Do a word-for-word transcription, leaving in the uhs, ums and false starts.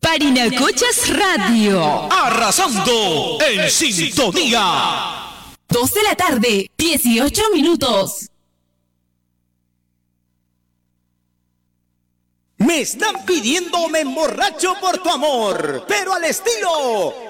Parinacochas Radio. Arrasando en sintonía. Dos de la tarde, dieciocho minutos. Me están pidiendo me emborracho por tu amor, pero al estilo